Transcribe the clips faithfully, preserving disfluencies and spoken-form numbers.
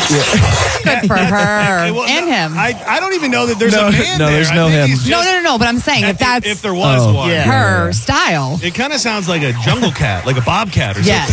Good for her Well, and no, him. I, I don't even know that there's No, a man no, there. there's I no think him. he's no, just- no, no, no. But I'm saying if if, that's if there was Oh, one. yeah. her style. It kind of sounds like a jungle cat, like a bobcat or Yes.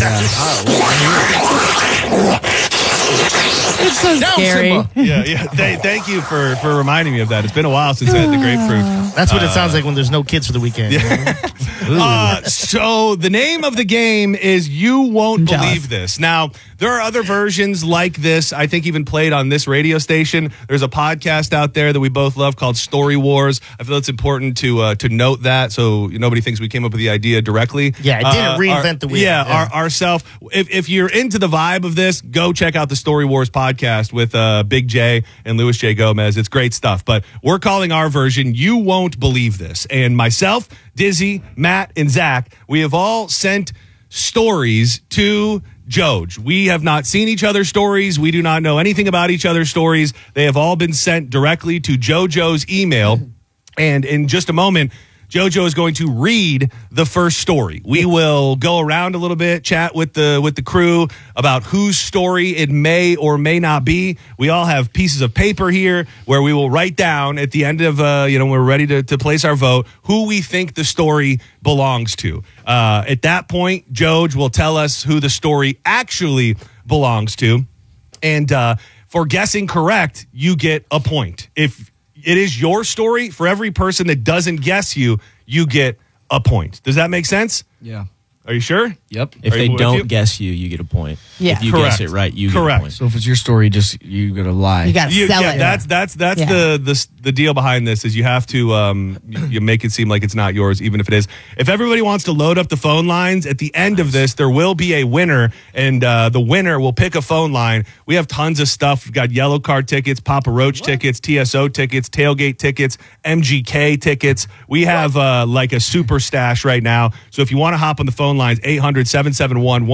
something. It's so Down, scary. Simba. Yeah, yeah. Th- thank you for, for reminding me of that. It's been a while since I had the grapefruit. That's what it sounds like when there's no kids for the weekend. Uh, so the name of the game is You Won't I'm jealous. Believe This. Now, there are other versions like this, I think even played on this radio station. There's a podcast out there that we both love called Story Wars. I feel it's important to uh, to note that so nobody thinks we came up with the idea directly. Yeah, it didn't Uh, reinvent our- the wheel. Yeah, Yeah. Our, ourself. If, if you're into the vibe of this, go check out the Story Wars podcast with uh, Big J and Louis J. Gomez. It's great stuff. But we're calling our version You Won't Believe This. And myself, Dizzy, Matt, and Zach, we have all sent stories to Joj. We have not seen each other's stories. We do not know anything about each other's stories. They have all been sent directly to JoJo's email. And in just a moment, JoJo is going to read the first story. We will go around a little bit, chat with the with the crew about whose story it may or may not be. We all have pieces of paper here where we will write down at the end of, uh, you know, when we're ready to, to place our vote, who we think the story belongs to. Uh, at that point, Joj will tell us who the story actually belongs to. And uh, for guessing correct, you get a point. If it is your story, for every person that doesn't guess you, you get a point. Does that make sense? Yeah. Are you sure? Yep. If Are they you- if don't you- guess you, you get a point. Yeah. If you Correct. guess it right, you Correct. get a point. So if it's your story, just you gotta lie. You got to You- sell yeah, it. that's that's that's Yeah. the, the the deal behind this is you have to um you, you make it seem like it's not yours, even if it is. If everybody wants to load up the phone lines at the end of this, there will be a winner, and uh, the winner will pick a phone line. We have tons of stuff. We've got yellow card tickets, Papa Roach tickets, T S O tickets, tailgate tickets, M G K tickets. We have uh, like a super stash right now. So if you want to hop on the phone lines, eight hundred, seven seven one